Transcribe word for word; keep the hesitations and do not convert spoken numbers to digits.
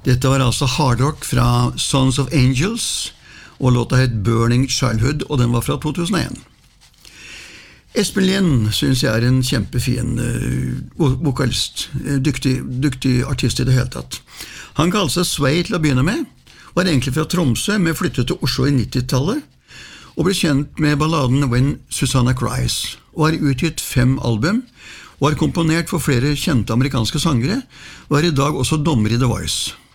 Dette var altså hardrock fra Sons of Angels, og låta het Burning Childhood, og den var fra to tusen og en. Espen Lind synes jeg er en kjempefin uh, vokalist, dyktig, dyktig artist i det hele tatt. Han kalte seg Sway til å begynne med, var egentlig fra Tromsø, men flyttet til Oslo i nittitallet, og ble kjent med balladen When Susanna Cries, og har utgitt fem album, og har komponert for flere kjente amerikanske sangere, og er i dag også dommer i The Voice.